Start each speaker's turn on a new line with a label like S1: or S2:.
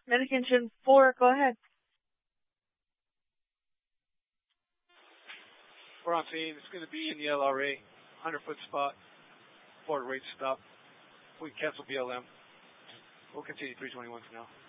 S1: Medication 4, go ahead.
S2: We're on scene. It's going to be in the LRA, 100-foot spot, border rate stop. We cancel BLM. We'll continue 321 for now.